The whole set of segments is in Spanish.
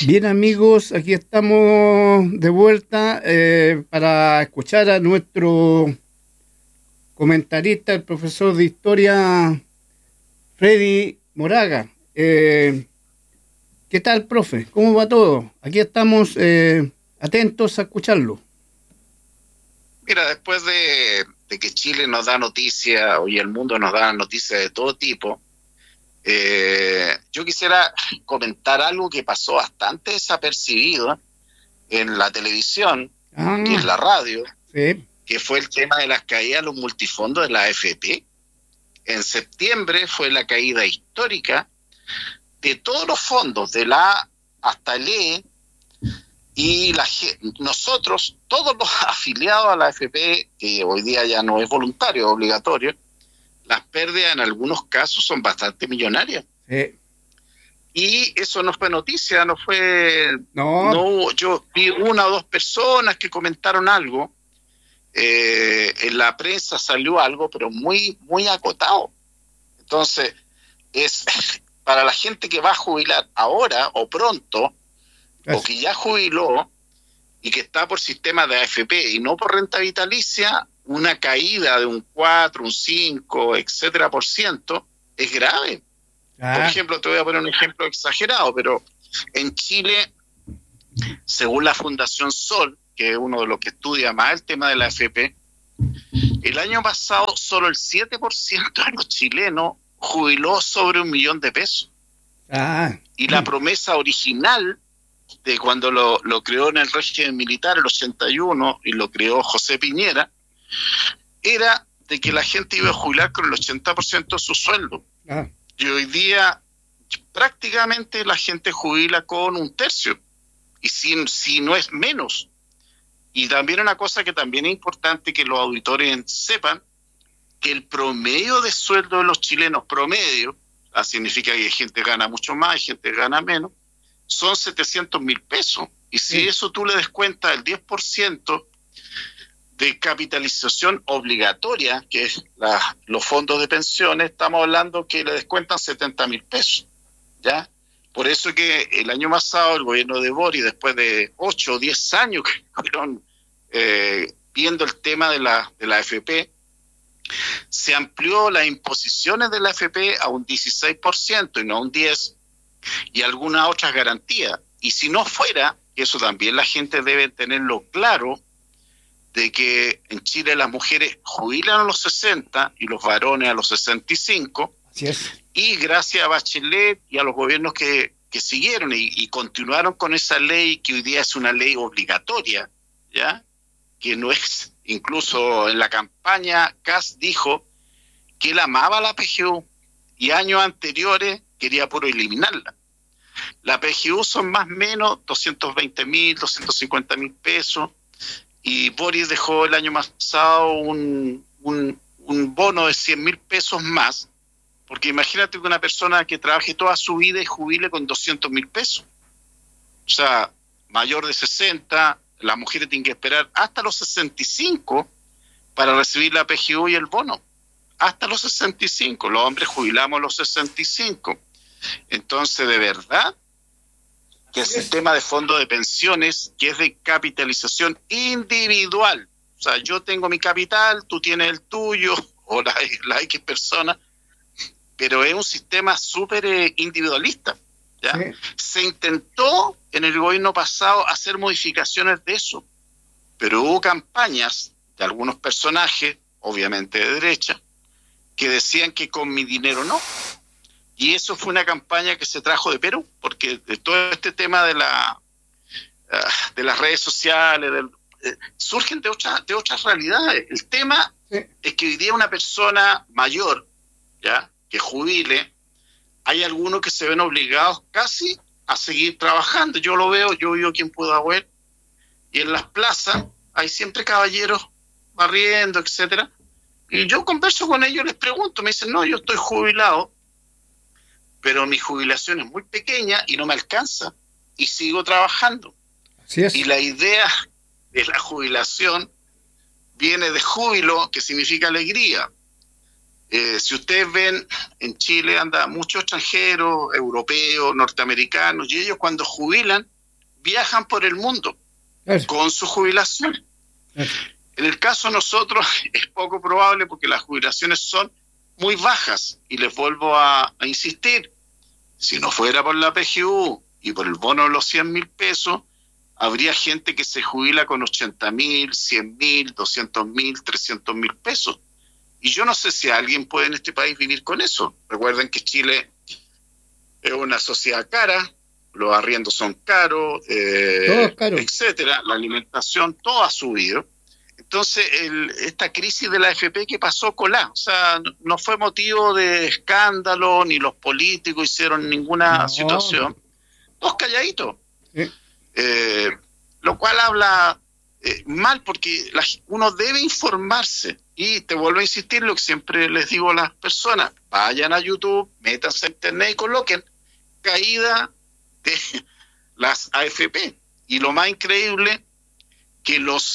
Bien amigos, aquí estamos de vuelta para escuchar a nuestro comentarista, el profesor de historia Freddy Moraga. ¿Qué tal, profe? ¿Cómo va todo? Aquí estamos atentos a escucharlo. Mira, después de que Chile nos da noticias, y el mundo nos da noticias de todo tipo, yo quisiera comentar algo que pasó bastante desapercibido en la televisión y en la radio, sí, que fue el tema de las caídas de los multifondos de la AFP. En septiembre fue la caída histórica de todos los fondos, de la A hasta el E, y nosotros, todos los afiliados a la AFP, que hoy día ya no es voluntario, es obligatorio, las pérdidas en algunos casos son bastante millonarias. sí. Y eso no fue noticia, no fue... No. Yo vi una o dos personas que comentaron algo, en la prensa salió algo, pero muy, muy acotado. Entonces, es para la gente que va a jubilar ahora o pronto, o que ya jubiló y que está por sistema de AFP y no por renta vitalicia, una caída de un 4, un 5, etcétera por ciento es grave. Por ejemplo, te voy a poner un ejemplo exagerado, pero en Chile, según la Fundación Sol, que es uno de los que estudia más el tema de la AFP, el año pasado solo el 7% de los chilenos jubiló sobre $1 millón de pesos. Y la promesa original de cuando lo creó en el régimen militar, el 81, y lo creó José Piñera, era de que la gente iba a jubilar con el 80% de su sueldo. Y hoy día prácticamente la gente jubila con un tercio, y si no es menos. Y también una cosa que también es importante que los auditores sepan, que el promedio de sueldo de los chilenos, promedio, significa que hay gente que gana mucho más, hay gente que gana menos, son 700.000 pesos. Y si eso tú le descuentas el 10% de capitalización obligatoria, que es los fondos de pensiones, estamos hablando que le descuentan 70.000 pesos, ¿ya? Por eso que el año pasado el gobierno de Boric, después de 8 o 10 años que fueron viendo el tema de la AFP, se amplió las imposiciones de la AFP a un 16% y no a un 10%, y algunas otras garantías. Y si no fuera, y eso también la gente debe tenerlo claro, de que en Chile las mujeres jubilan a los 60 y los varones a los 65. Así es. Y gracias a Bachelet y a los gobiernos que siguieron y continuaron con esa ley, que hoy día es una ley obligatoria, ¿ya? Que no es, incluso en la campaña Kast dijo que él amaba la PGU y años anteriores quería puro eliminarla. La PGU son más o menos 220.000, 250.000 pesos, y Boris dejó el año pasado un bono de 100.000 pesos más, porque imagínate que una persona que trabaje toda su vida y jubile con 200.000 pesos. O sea, mayor de 60, las mujeres tienen que esperar hasta los 65 para recibir la PGU y el bono. Hasta los 65, los hombres jubilamos a los 65. Entonces, de verdad, que el sistema de fondo de pensiones, que es de capitalización individual, o sea, yo tengo mi capital, tú tienes el tuyo, o la X persona, pero es un sistema súper individualista, ¿ya? Sí. Se intentó en el gobierno pasado hacer modificaciones de eso, pero hubo campañas de algunos personajes, obviamente de derecha, que decían que con mi dinero no. Y eso fue una campaña que se trajo de Perú, porque de todo este tema de de las redes sociales, surgen de otras realidades. El tema es que hoy día una persona mayor, ¿ya?, que jubile, hay algunos que se ven obligados casi a seguir trabajando. Yo lo veo, yo vivo aquí en Pudahuel, y en las plazas hay siempre caballeros barriendo, etcétera. Y yo converso con ellos, les pregunto, me dicen, no, yo estoy jubilado, pero mi jubilación es muy pequeña y no me alcanza, y sigo trabajando. Así es. Y la idea de la jubilación viene de júbilo, que significa alegría. Si ustedes ven, en Chile anda muchos extranjeros, europeos, norteamericanos, y ellos cuando jubilan viajan por el mundo Claro. con su jubilación. Claro. En el caso de nosotros es poco probable porque las jubilaciones son muy bajas y les vuelvo a insistir, si no fuera por la PGU y por el bono de los 100.000 pesos, habría gente que se jubila con 80.000, 100.000, 200.000, 300.000 pesos. Y yo no sé si alguien puede en este país vivir con eso. Recuerden que Chile es una sociedad cara, los arriendos son caros, Todo es caro. etcétera, la alimentación, todo ha subido. Entonces, esta crisis de la AFP que pasó colá, o sea, no fue motivo de escándalo, ni los políticos hicieron ninguna situación, todos calladitos. Sí. Lo cual habla mal porque uno debe informarse. Y te vuelvo a insistir lo que siempre les digo a las personas: vayan a YouTube, métanse a internet y coloquen caída de las AFP. Y lo más increíble, que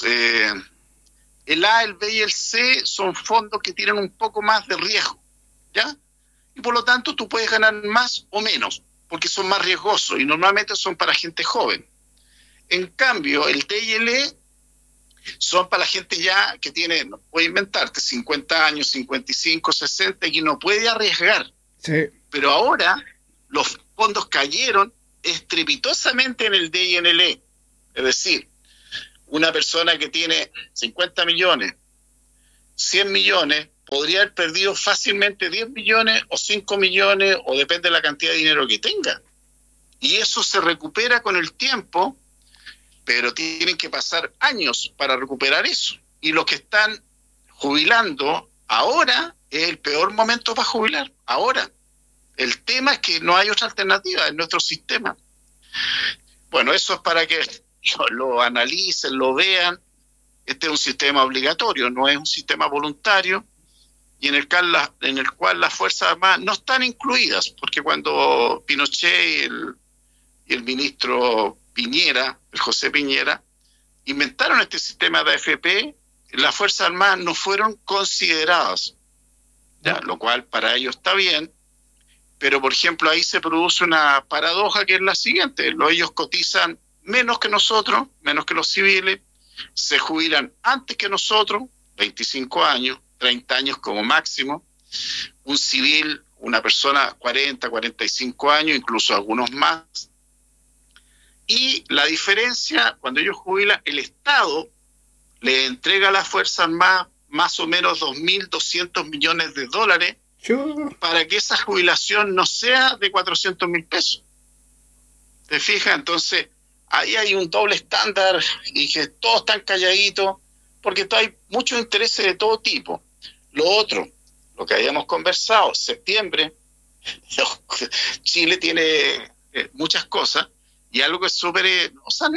el A, el B y el C son fondos que tienen un poco más de riesgo, ¿ya? Y por lo tanto tú puedes ganar más o menos, porque son más riesgosos y normalmente son para gente joven. En cambio, el D y el E son para la gente ya que tiene, no puede inventarte, 50 años, 55, 60, y no puede arriesgar. Sí. Pero ahora los fondos cayeron estrepitosamente en el D y en el E. Es decir, una persona que tiene 50 millones, 100 millones, podría haber perdido fácilmente 10 millones o 5 millones, o depende de la cantidad de dinero que tenga. Y eso se recupera con el tiempo, pero tienen que pasar años para recuperar eso. Y los que están jubilando ahora es el peor momento para jubilar, ahora. El tema es que no hay otra alternativa en nuestro sistema. Bueno, eso es para que lo analicen, lo vean. Este es un sistema obligatorio, no es un sistema voluntario, y en el cual las Fuerzas Armadas no están incluidas, porque cuando Pinochet y el ministro Piñera, el José Piñera, inventaron este sistema de AFP, las Fuerzas Armadas no fueron consideradas, ¿ya? Lo cual para ellos está bien, pero por ejemplo ahí se produce una paradoja que es la siguiente: ellos cotizan menos que nosotros, menos que los civiles, se jubilan antes que nosotros, 25 años, 30 años como máximo, un civil, una persona 40, 45 años, incluso algunos más. Y la diferencia, cuando ellos jubilan, el Estado le entrega a las Fuerzas Armadas más o menos 2.200 millones de dólares para que esa jubilación no sea de 400.000 pesos. ¿Te fijas? Entonces, ahí hay un doble estándar y que todos están calladitos porque hay muchos intereses de todo tipo. Lo otro, lo que habíamos conversado, septiembre, Chile tiene muchas cosas. Y algo que es súper,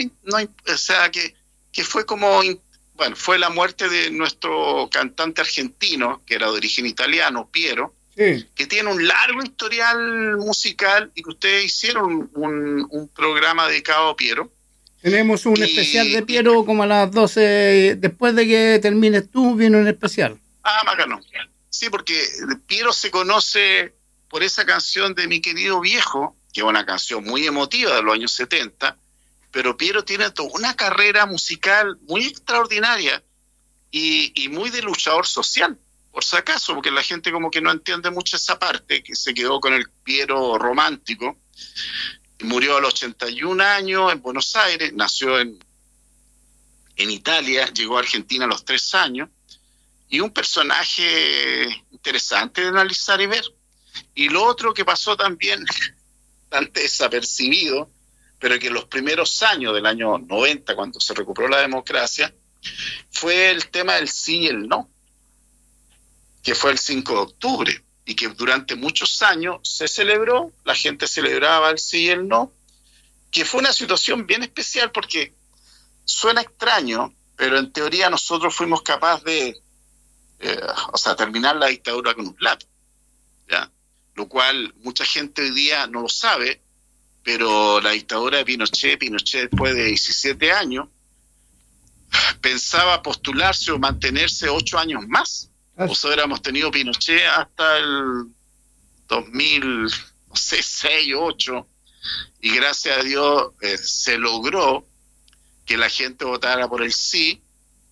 que fue como, bueno, fue la muerte de nuestro cantante argentino, que era de origen italiano, Piero, sí, que tiene un largo historial musical y que ustedes hicieron un programa dedicado a Piero. Tenemos un especial de Piero como a las 12, después de que termines tú, viene un especial. Ah, bacano. Sí, porque Piero se conoce por esa canción de Mi Querido Viejo, que es una canción muy emotiva de los años 70, pero Piero tiene toda una carrera musical muy extraordinaria y muy de luchador social, por si acaso, porque la gente como que no entiende mucho esa parte, que se quedó con el Piero romántico, y murió a los 81 años en Buenos Aires, nació en Italia, llegó a Argentina a los 3 años, y un personaje interesante de analizar y ver. Y lo otro que pasó también, bastante desapercibido, pero que en los primeros años del año 90, cuando se recuperó la democracia, fue el tema del sí y el no, que fue el 5 de octubre, y que durante muchos años se celebró, la gente celebraba el sí y el no, que fue una situación bien especial porque suena extraño, pero en teoría nosotros fuimos capaces de terminar la dictadura con un lápiz, ¿ya? Lo cual mucha gente hoy día no lo sabe, pero la dictadura de Pinochet después de 17 años, pensaba postularse o mantenerse 8 años más. O sea, hubiéramos tenido Pinochet hasta el 2006, 2008, y gracias a Dios se logró que la gente votara por el sí,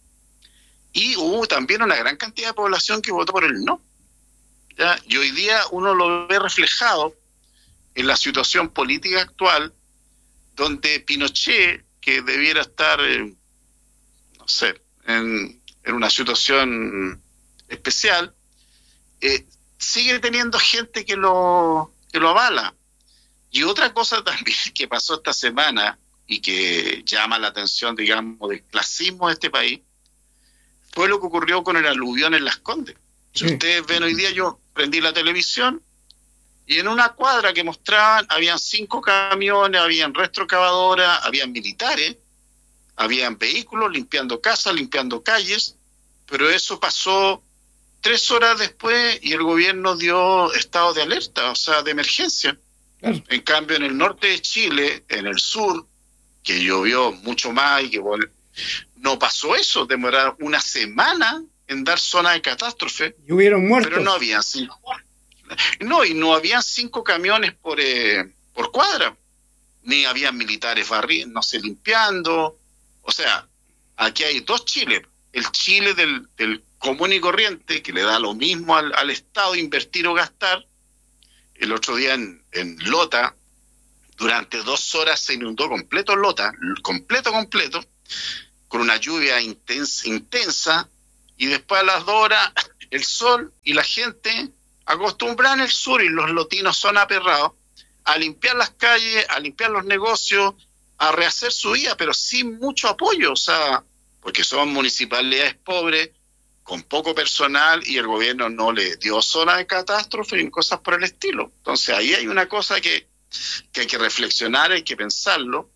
y hubo también una gran cantidad de población que votó por el no, ¿ya? Y hoy día uno lo ve reflejado en la situación política actual, donde Pinochet, que debiera estar, no sé, en una situación especial, sigue teniendo gente que lo avala. Y otra cosa también que pasó esta semana y que llama la atención, digamos, del clasismo de este país, fue lo que ocurrió con el aluvión en Las Condes. Si ustedes ven hoy día, yo prendí la televisión y en una cuadra que mostraban habían 5 camiones, habían retroexcavadoras, habían militares, habían vehículos limpiando casas, limpiando calles, pero eso pasó 3 horas después y el gobierno dio estado de alerta, o sea, de emergencia. Claro. En cambio, en el norte de Chile, en el sur, que llovió mucho más y que no pasó eso, demoraron una semana en dar zona de catástrofe. Y hubieron muertos. Pero no habían 5. No, y no habían 5 camiones por cuadra, ni habían militares no sé, limpiando. O sea, aquí hay 2 Chiles. El Chile del común y corriente, que le da lo mismo al Estado invertir o gastar. El otro día en Lota, durante 2 horas se inundó completo Lota, completo, con una lluvia intensa, y después a las 2 horas el sol y la gente acostumbrada en el sur, y los lotinos son aperrados, a limpiar las calles, a limpiar los negocios, a rehacer su vida, pero sin mucho apoyo, o sea, porque son municipalidades pobres, con poco personal, y el gobierno no le dio zona de catástrofe y cosas por el estilo. Entonces ahí hay una cosa que hay que reflexionar, hay que pensarlo,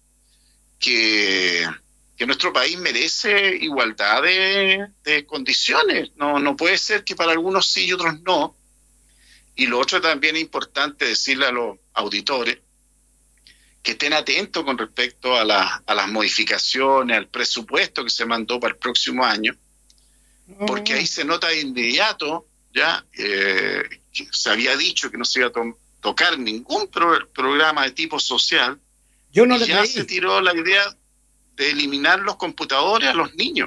que nuestro país merece igualdad de condiciones. No puede ser que para algunos sí y otros no. Y lo otro también es importante decirle a los auditores que estén atentos con respecto a las modificaciones, al presupuesto que se mandó para el próximo año, porque ahí se nota de inmediato, ya que se había dicho que no se iba a tocar ningún programa de tipo social. Yo no y ya se tiró la idea de eliminar los computadores a los niños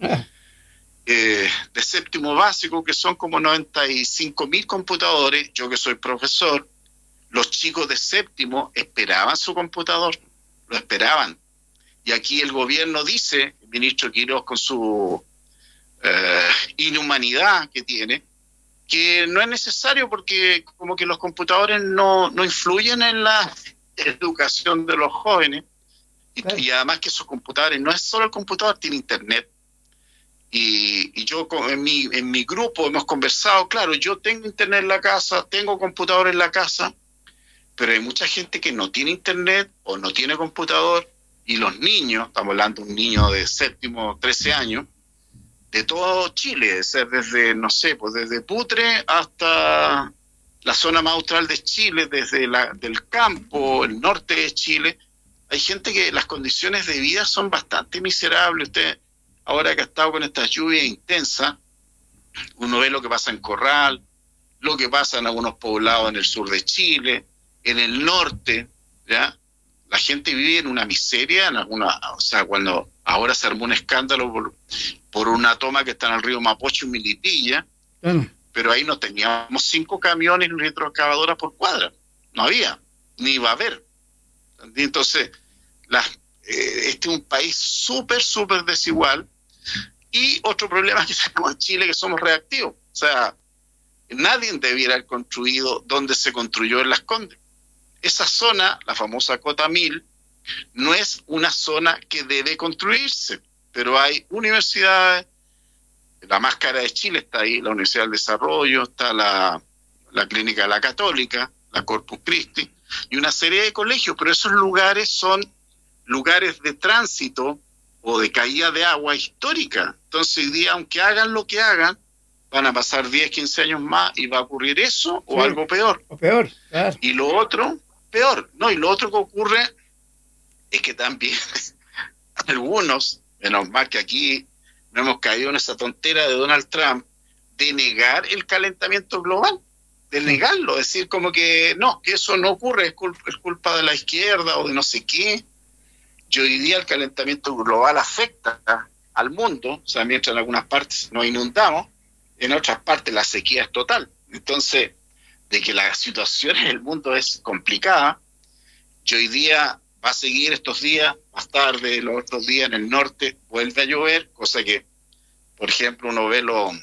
de séptimo básico, que son como 95.000 computadores. Yo que soy profesor, los chicos de séptimo esperaban su computador, lo esperaban. Y aquí el gobierno dice, el ministro Quiroz con su inhumanidad que tiene, que no es necesario porque como que los computadores no influyen en la educación de los jóvenes, y además que esos computadores, no es solo el computador, tiene internet. Y yo en mi grupo hemos conversado, claro, yo tengo internet en la casa, tengo computador en la casa, pero hay mucha gente que no tiene internet o no tiene computador, y los niños, estamos hablando de un niño de séptimo, 13 años, de todo Chile, desde, no sé, pues desde Putre hasta la zona más austral de Chile, desde del campo, el norte de Chile, hay gente que las condiciones de vida son bastante miserables. Usted, ahora que ha estado con esta lluvia intensa, uno ve lo que pasa en Corral, lo que pasa en algunos poblados en el sur de Chile, en el norte, ¿ya? La gente vive en una miseria, o sea, cuando ahora se armó un escándalo por una toma que está en el río Mapocho y Milipilla, pero ahí no teníamos 5 camiones ni retroexcavadoras por cuadra, no había, ni iba a haber. Entonces, este es un país súper desigual, y otro problema que tenemos en Chile, que somos reactivos. O sea, nadie debiera haber construido donde se construyó en Las Condes. Esa zona, la famosa Cota 1000, no es una zona que debe construirse, pero hay universidades, la más cara de Chile está ahí, la Universidad del Desarrollo, está la Clínica de la Católica, la Corpus Christi, y una serie de colegios, pero esos lugares son lugares de tránsito o de caída de agua histórica. Entonces hoy día, aunque hagan lo que hagan, van a pasar 10, 15 años más y va a ocurrir eso o algo peor. O peor, claro. Y lo otro, peor, ¿no? Y lo otro que ocurre es que también algunos, menos mal que aquí no hemos caído en esa tontera de Donald Trump, de negar el calentamiento global, de negarlo, decir como que no, que eso no ocurre, es culpa de la izquierda o de no sé qué. Y hoy día el calentamiento global afecta al mundo, o sea, mientras en algunas partes nos inundamos, en otras partes la sequía es total. Entonces, de que la situación en el mundo es complicada, y hoy día va a seguir estos días, más tarde, los otros días en el norte, vuelve a llover, cosa que, por ejemplo, uno ve los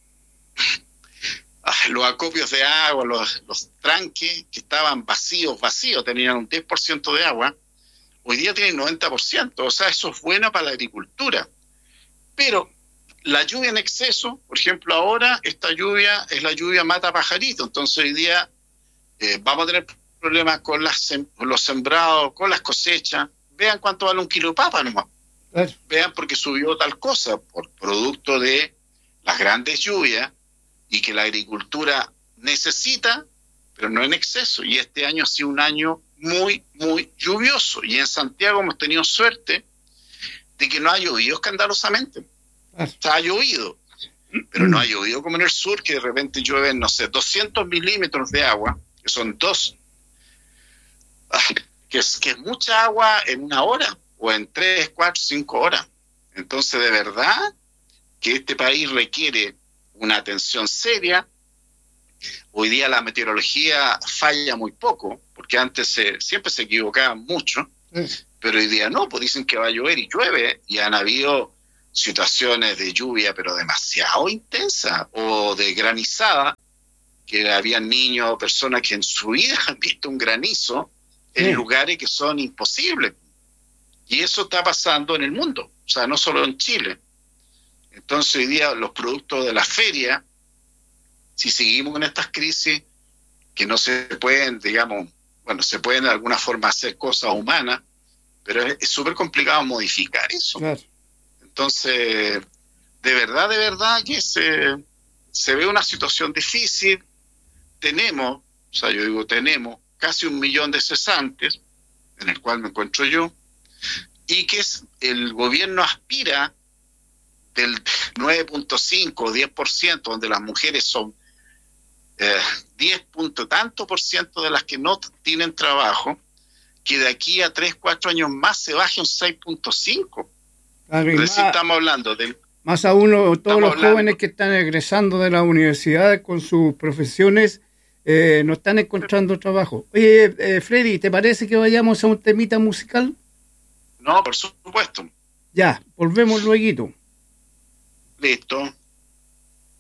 acopios de agua, los tranques que estaban vacíos, tenían un 10% de agua, hoy día tienen 90%, o sea, eso es bueno para la agricultura. Pero la lluvia en exceso, por ejemplo, ahora esta lluvia es la lluvia mata pajarito, entonces hoy día vamos a tener problemas con los sembrados, con las cosechas. Vean cuánto vale un kilo de papa nomás. Claro. Vean porque subió tal cosa, por producto de las grandes lluvias y que la agricultura necesita, pero no en exceso. Y este año ha sido un año muy, muy lluvioso. Y en Santiago hemos tenido suerte de que no ha llovido escandalosamente. Claro. O sea, ha llovido, pero no ha llovido como en el sur, que de repente llueven, no sé, 200 milímetros de agua, que son que es mucha agua en una hora, o en 3, 4, 5 horas. Entonces, de verdad que este país requiere una atención seria. Hoy día la meteorología falla muy poco, porque antes siempre se equivocaban mucho, pero hoy día no, pues dicen que va a llover y llueve, y han habido situaciones de lluvia, pero demasiado intensa, o de granizada, que había niños o personas que en su vida han visto un granizo en lugares que son imposibles. Y eso está pasando en el mundo, o sea, no solo en Chile. Entonces hoy día los productos de la feria, si seguimos en estas crisis, que no se pueden, digamos, bueno, se pueden de alguna forma hacer cosas humanas, pero es súper complicado modificar eso. Claro. Entonces, de verdad que se ve una situación difícil. Tenemos casi 1 millón de cesantes, en el cual me encuentro yo, y que el gobierno aspira del 9.5 o 10%, donde las mujeres son 10 punto tanto por ciento de las que no tienen trabajo, que de aquí a 3, 4 años más se baje un 6.5. Claro, recién estamos hablando de... Más aún todos los jóvenes que están egresando de las universidades con sus profesiones no están encontrando trabajo. Oye, Freddy, ¿te parece que vayamos a un temita musical? No, por supuesto. Ya, volvemos lueguito. Listo.